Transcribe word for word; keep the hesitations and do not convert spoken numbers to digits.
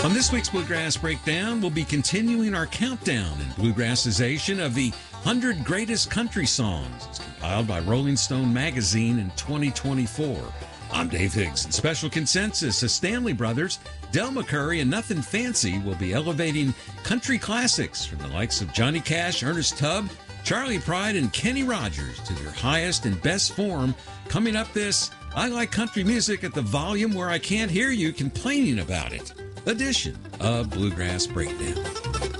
On this week's Bluegrass Breakdown, we'll be continuing our countdown and bluegrassization of the one hundred Greatest Country Songs. It's compiled by Rolling Stone magazine in twenty twenty-four. I'm Dave Higgs. In Special Consensus, the Stanley Brothers, Del McCoury, and Nothing Fancy will be elevating country classics from the likes of Johnny Cash, Ernest Tubb, Charlie Pride, and Kenny Rogers to their highest and best form. Coming up this I Like Country Music at the volume where I can't hear you complaining about it edition of Bluegrass Breakdown.